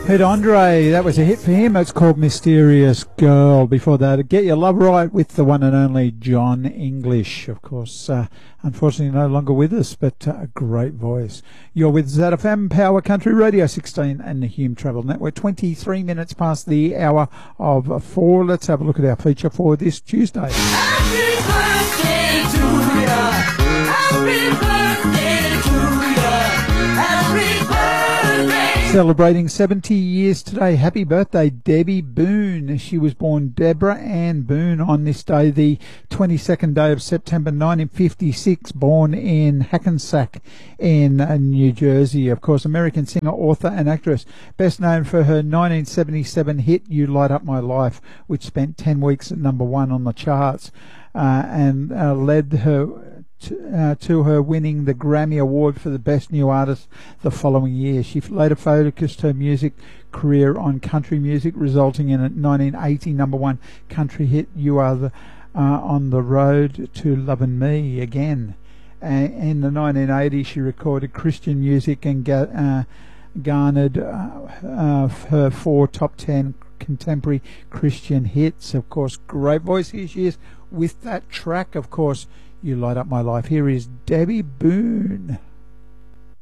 Pete Andre, that was a hit for him. It's called Mysterious Girl. Before that, Get Your Love Right with the one and only John English. Of course, unfortunately no longer with us, but a great voice. You're with ZFM Power Country Radio 16 and the Hume Travel Network. 23 minutes past the hour of 4. Let's have a look at our feature for this Tuesday. Happy birthday to ya. Happy birthday to ya. Happy birthday. Celebrating 70 years today. Happy birthday, Debbie Boone. She was born Deborah Ann Boone on this day, the 22nd day of September 1956, born in Hackensack in New Jersey. Of course, American singer, author and actress, best known for her 1977 hit You Light Up My Life, which spent 10 weeks at number 1 on the charts and led her to her winning the Grammy Award for the Best New Artist the following year. She later focused her music career on country music, resulting in a 1980 number 1 country hit, You Are on the Road to Lovin' Me Again. In the 1980s, she recorded Christian music and garnered her 4 top 10 contemporary Christian hits. Of course, great voice. Here she is with that track, of course, You Light Up My Life. Here is Debbie Boone.